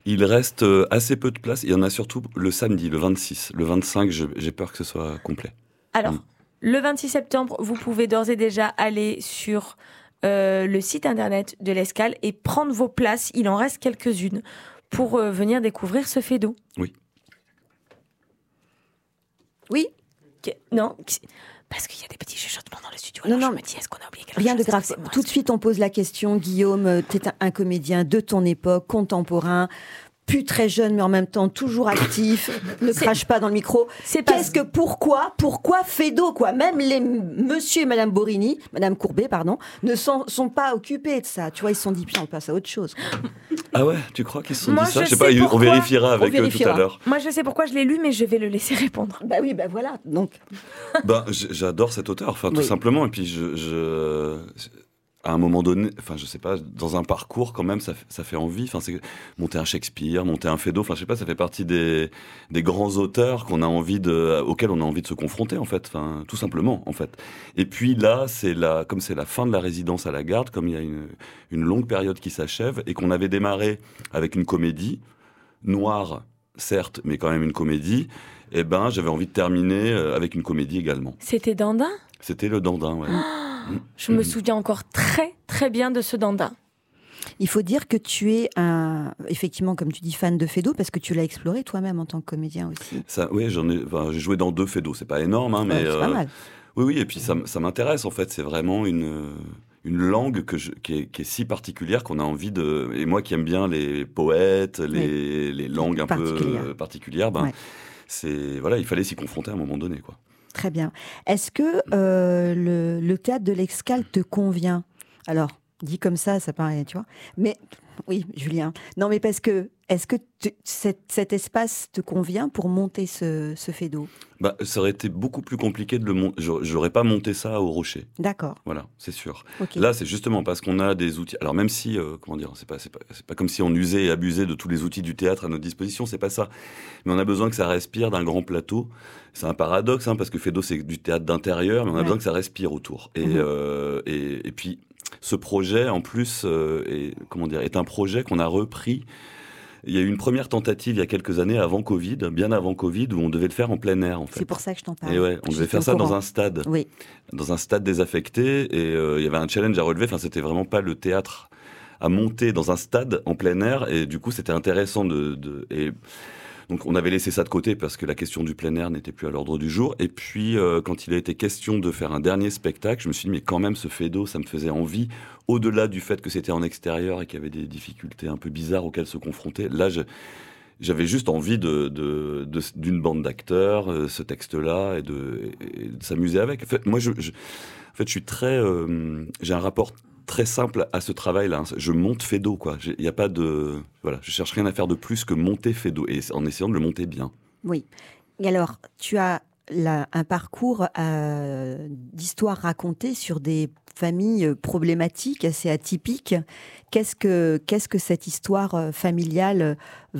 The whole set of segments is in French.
Il reste assez peu de place. Il y en a surtout le samedi, le 26. Le 25, j'ai peur que ce soit complet. Alors, le 26 septembre, vous pouvez d'ores et déjà aller sur le site internet de l'Escale et prendre vos places. Il en reste quelques-unes pour venir découvrir ce Fedo. Oui. Oui. Non. Parce qu'il y a des petits chuchotements dans le studio. Non, Alors je me dis, est-ce qu'on a oublié quelque rien chose? de grave. Tout de suite, on pose la question. Guillaume, t'es un comédien de ton époque, contemporain, plus très jeune, mais en même temps toujours actif. Ne crache pas dans le micro. Pourquoi Fedo, quoi? Même les monsieur et madame Borini, madame Courbet, pardon, ne sont pas occupés de ça. Tu vois, ils se sont dit, putain, on passe à autre chose. Ah ouais, tu crois qu'ils se sont Moi, dit ça? je Je sais pas, sais pourquoi. on vérifiera avec eux tout à l'heure. Moi, je sais pourquoi je l'ai lu, mais je vais le laisser répondre. Bah oui, bah voilà. Donc. J'adore cet auteur, tout simplement. Et puis, à un moment donné, je sais pas, dans un parcours, quand même, ça fait envie. C'est monter un Shakespeare, monter un Feydeau. Je sais pas, ça fait partie des grands auteurs auxquels on a envie de se confronter, en fait. Tout simplement, en fait. Et puis là, comme c'est la fin de la résidence à la Garde, comme il y a une longue période qui s'achève, et qu'on avait démarré avec une comédie noire, certes, mais quand même une comédie. J'avais envie de terminer avec une comédie également. C'était Dandin? C'était le Dandin, ouais. Je me souviens encore très très bien de ce Dandin. Il faut dire que tu es effectivement, comme tu dis, fan de Feydeau, parce que tu l'as exploré toi-même en tant que comédien aussi. Oui, j'ai joué dans 2 Feydeaux, c'est pas énorme, mais c'est pas mal. Oui, et puis ça m'intéresse en fait, c'est vraiment une langue qui est si particulière qu'on a envie de... Et moi qui aime bien les poètes, les langues un peu particulières, il fallait s'y confronter à un moment donné, quoi. Très bien. Est-ce que le théâtre de l'Escale te convient? Alors, dit comme ça paraît, tu vois. Mais, oui, Julien. Non, mais parce que, est-ce que cet espace te convient pour monter ce Feydeau? Ça aurait été beaucoup plus compliqué de le monter. J'aurais pas monté ça au Rocher. D'accord. Voilà, c'est sûr. Okay. Là, c'est justement parce qu'on a des outils. Alors, même si, c'est pas comme si on usait et abusait de tous les outils du théâtre à notre disposition, c'est pas ça. Mais on a besoin que ça respire d'un grand plateau. C'est un paradoxe, parce que Feydeau, c'est du théâtre d'intérieur, mais on a besoin que ça respire autour. Et puis, ce projet, en plus, est un projet qu'on a repris. Il y a eu une première tentative il y a quelques années, bien avant Covid, où on devait le faire en plein air, en fait. C'est pour ça que je t'en parle. Et on devait faire ça dans un stade. Oui. Dans un stade désaffecté, et il y avait un challenge à relever. C'était vraiment pas le théâtre à monter dans un stade en plein air, et du coup, c'était intéressant donc on avait laissé ça de côté parce que la question du plein air n'était plus à l'ordre du jour. Et puis quand il a été question de faire un dernier spectacle, je me suis dit mais quand même ce Feydeau, ça me faisait envie. Au-delà du fait que c'était en extérieur et qu'il y avait des difficultés un peu bizarres auxquelles se confronter, là j'avais juste envie d'une bande d'acteurs, ce texte-là, et de s'amuser avec. En fait, moi je suis très, j'ai un rapport très simple à ce travail-là. Je monte Feydeau, quoi. Il y a pas de... Voilà, je cherche rien à faire de plus que monter Feydeau, et en essayant de le monter bien. Oui. Et alors, tu as un parcours d'histoires racontées sur des familles problématiques, assez atypiques. Qu'est-ce que cette histoire familiale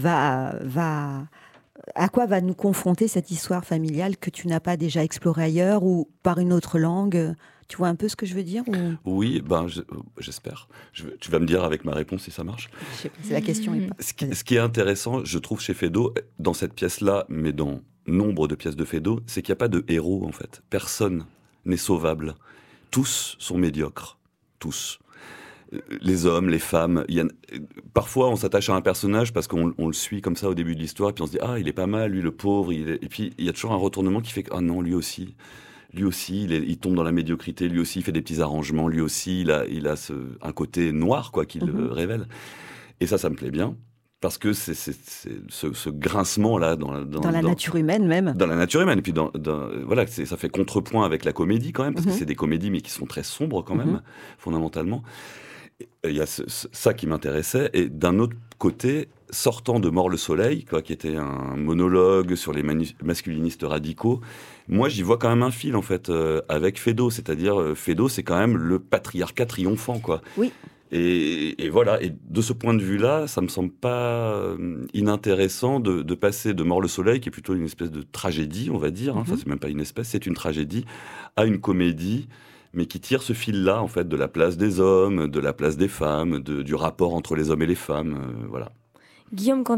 à quoi va nous confronter cette histoire familiale que tu n'as pas déjà explorée ailleurs ou par une autre langue? Tu vois un peu ce que je veux dire ou... Oui, j'espère. Tu vas me dire avec ma réponse si ça marche. C'est la question. Ce qui est intéressant, je trouve, chez Feydeau, dans cette pièce-là, mais dans nombre de pièces de Feydeau, c'est qu'il n'y a pas de héros, en fait. Personne n'est sauvable. Tous sont médiocres. Tous. Les hommes, les femmes. Parfois, on s'attache à un personnage parce qu'on le suit comme ça au début de l'histoire, et puis on se dit « Ah, il est pas mal, lui, le pauvre. » Et puis, il y a toujours un retournement qui fait que « Ah non, lui aussi. » Lui aussi, il tombe dans la médiocrité. Lui aussi, il fait des petits arrangements. Lui aussi, il a un côté noir, quoi, qui le révèle. Et ça me plaît bien. Parce que c'est ce grincement-là dans la nature humaine, même. Dans la nature humaine. Et puis, voilà, ça fait contrepoint avec la comédie, quand même. Parce que c'est des comédies, mais qui sont très sombres, quand même, fondamentalement. Il y a ça qui m'intéressait. Et d'un autre côté, sortant de Mort le Soleil, quoi, qui était un monologue sur les masculinistes radicaux, moi, j'y vois quand même un fil, en fait, avec Feydeau. C'est-à-dire, Feydeau, c'est quand même le patriarcat triomphant, quoi. Oui. Et voilà. Et de ce point de vue-là, ça me semble pas inintéressant de passer de Mort le Soleil, qui est plutôt une espèce de tragédie, on va dire. C'est même pas une espèce, c'est une tragédie, à une comédie, mais qui tire ce fil-là, en fait, de la place des hommes, de la place des femmes, du rapport entre les hommes et les femmes, voilà. Guillaume,